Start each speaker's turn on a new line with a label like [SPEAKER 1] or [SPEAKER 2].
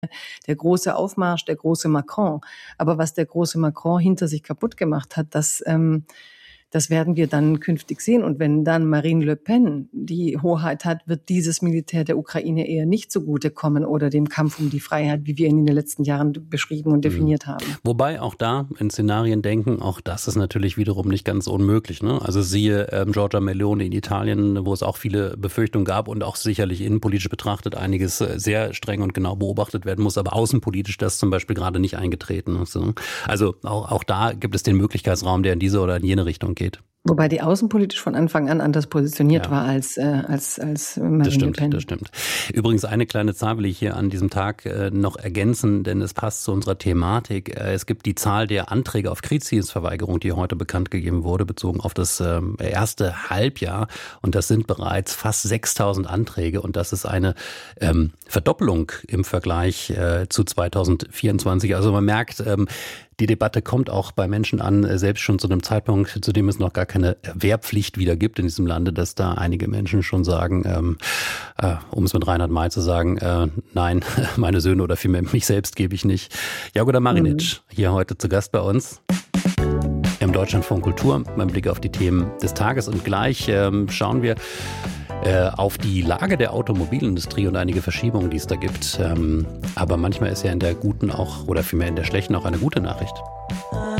[SPEAKER 1] der große Aufmarsch, der große Macron. Aber was der große Macron hinter sich kaputt gemacht hat, das werden wir dann künftig sehen. Und wenn dann Marine Le Pen die Hoheit hat, wird dieses Militär der Ukraine eher nicht zugutekommen oder dem Kampf um die Freiheit, wie wir ihn in den letzten Jahren beschrieben und definiert haben.
[SPEAKER 2] Wobei auch da in Szenarien denken, auch das ist natürlich wiederum nicht ganz unmöglich. Ne? Also siehe Giorgia Meloni in Italien, wo es auch viele Befürchtungen gab und auch sicherlich innenpolitisch betrachtet einiges sehr streng und genau beobachtet werden muss, aber außenpolitisch das zum Beispiel gerade nicht eingetreten ist. Also auch da gibt es den Möglichkeitsraum, der in diese oder in jene Richtung geht.
[SPEAKER 1] Wobei die außenpolitisch von Anfang an anders positioniert war als Marine Le Pen.
[SPEAKER 2] Das stimmt. Übrigens eine kleine Zahl will ich hier an diesem Tag noch ergänzen, denn es passt zu unserer Thematik. Es gibt die Zahl der Anträge auf Kriegsdienstverweigerung, die heute bekannt gegeben wurde, bezogen auf das erste Halbjahr. Und das sind bereits fast 6.000 Anträge. Und das ist eine Verdoppelung im Vergleich zu 2024. Also man merkt, die Debatte kommt auch bei Menschen an, selbst schon zu einem Zeitpunkt, zu dem es noch gar keine Wehrpflicht wieder gibt in diesem Lande, dass da einige Menschen schon sagen, um es mit Reinhard May zu sagen, nein, meine Söhne oder vielmehr mich selbst gebe ich nicht. Jagoda Marinic, hier heute zu Gast bei uns im Deutschlandfunk Kultur, beim Blick auf die Themen des Tages. Und gleich schauen wir auf die Lage der Automobilindustrie und einige Verschiebungen, die es da gibt. Aber manchmal ist ja in der guten auch, oder vielmehr in der schlechten auch eine gute Nachricht.